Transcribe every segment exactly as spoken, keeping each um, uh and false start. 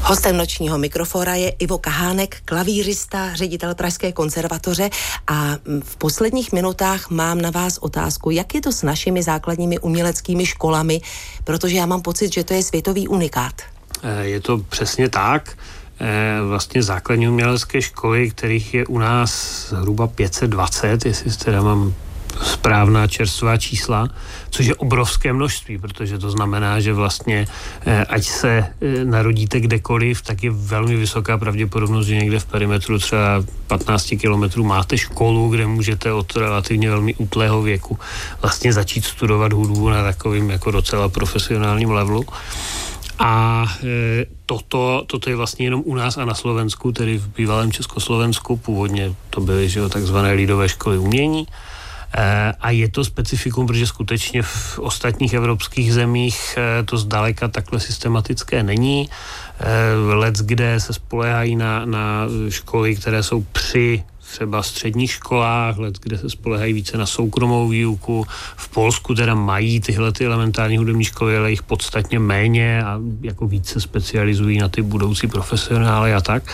Hostem nočního mikrofóra je Ivo Kahánek, klavírista, ředitel Pražské konzervatoře, a v posledních minutách mám na vás otázku, jak je to s našimi základními uměleckými školami, protože já mám pocit, že to je světový unikát. Je to přesně tak. Vlastně základní umělecké školy, kterých je u nás zhruba pět set dvacet, jestli teda mám správná čerstvá čísla, což je obrovské množství, protože to znamená, že vlastně ať se narodíte kdekoliv, tak je velmi vysoká pravděpodobnost, že někde v perimetru třeba patnáct kilometrů máte školu, kde můžete od relativně velmi útlého věku vlastně začít studovat hudbu na takovým jako docela profesionálním levelu. A e, toto, toto je vlastně jenom u nás a na Slovensku, tedy v bývalém Československu, původně to byly, že jo, takzvané lidové školy umění. E, a je to specifikum, protože skutečně v ostatních evropských zemích e, to zdaleka takhle systematické není. E, lec, kde se spoléhají na, na školy, které jsou při třeba středních školách, let, kde se spoléhají více na soukromou výuku. V Polsku teda mají tyhle ty elementární hudební školy, ale jich podstatně méně a jako více specializují na ty budoucí profesionály a tak.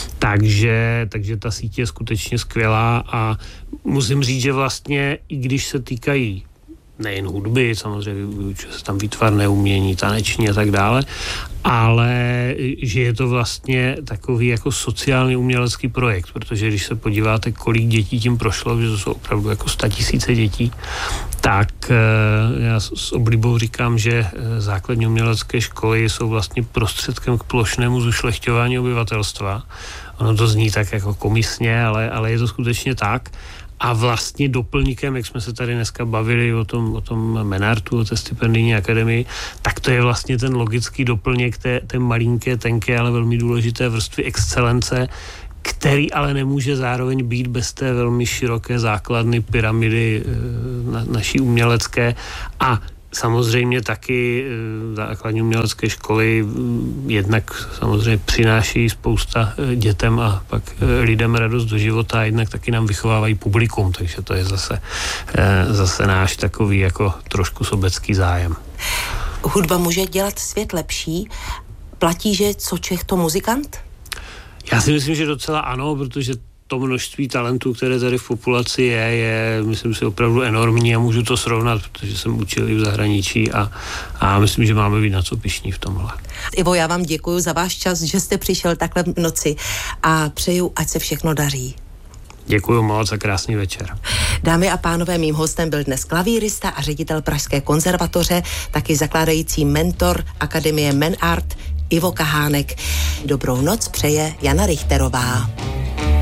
Takže, takže ta síť je skutečně skvělá a musím říct, že vlastně i když se týkají nejen hudby, samozřejmě vyučuje se tam výtvarné umění, taneční a tak dále, ale že je to vlastně takový jako sociálně umělecký projekt, protože když se podíváte, kolik dětí tím prošlo, že to jsou opravdu jako statisíce dětí, tak já s oblibou říkám, že základní umělecké školy jsou vlastně prostředkem k plošnému zušlechťování obyvatelstva. Ono to zní tak jako komisně, ale, ale je to skutečně tak. A vlastně doplníkem, jak jsme se tady dneska bavili o tom, o tom Menartu, o té stipendijní akademii, tak to je vlastně ten logický doplněk té, té malinké, tenké, ale velmi důležité vrstvy excelence, který ale nemůže zároveň být bez té velmi široké základny pyramidy na, naší umělecké a samozřejmě taky základní umělecké školy jednak samozřejmě přináší spousta dětem a pak lidem radost do života a jednak taky nám vychovávají publikum, takže to je zase, zase náš takový jako trošku sobecký zájem. Hudba může dělat svět lepší? Platí, že co Čech, to muzikant? Já si myslím, že docela ano, protože to množství talentů, které tady v populaci je, je, myslím si, opravdu enormní a můžu to srovnat, protože jsem učil i v zahraničí a, a myslím, že máme být na co pyšní v tomhle. Ivo, já vám děkuji za váš čas, že jste přišel takhle v noci a přeju, ať se všechno daří. Děkuji moc a krásný večer. Dámy a pánové, mým hostem byl dnes klavírista a ředitel Pražské konzervatoře, taky zakládající mentor Akademie Menart Ivo Kahánek. Dobrou noc přeje Jana Richterová.